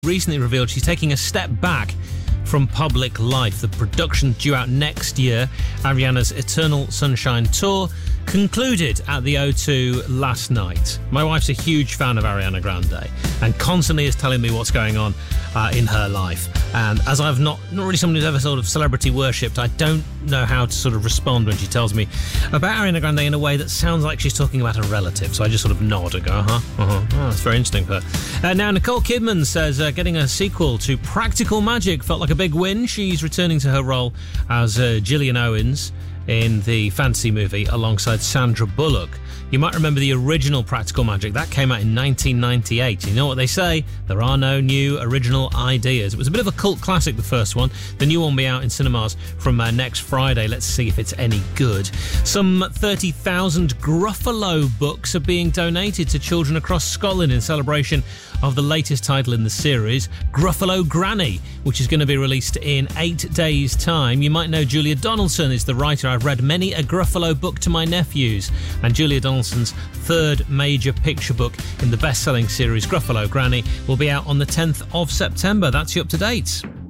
recently revealed she's taking a step back from public life. The production due out next year, Ariana's Eternal Sunshine Tour, concluded at the O2 last night. My wife's a huge fan of Ariana Grande and constantly is telling me what's going on in her life. And as I've not really someone who's ever sort of celebrity worshipped, I don't know how to sort of respond when she tells me about Ariana Grande in a way that sounds like she's talking about a relative. So I just sort of nod and go, Oh, that's very interesting for her. Now, Nicole Kidman says getting a sequel to Practical Magic felt like a big win. She's returning to her role as Gillian Owens in the fantasy movie alongside Sandra Bullock. You might remember the original Practical Magic. That came out in 1998. You know what they say? There are no new original ideas. It was a bit of a cult classic, the first one. The new one will be out in cinemas from next Friday. Let's see if it's any good. Some 30,000 Gruffalo books are being donated to children across Scotland in celebration of the latest title in the series, Gruffalo Granny, which is going to be released in 8 days' time. You might know Julia Donaldson is the writer. I've read many a Gruffalo book to my nephews, and Julia Donaldson's third major picture book in the best-selling series, Gruffalo Granny, will be out on the 10th of September. That's you up to date.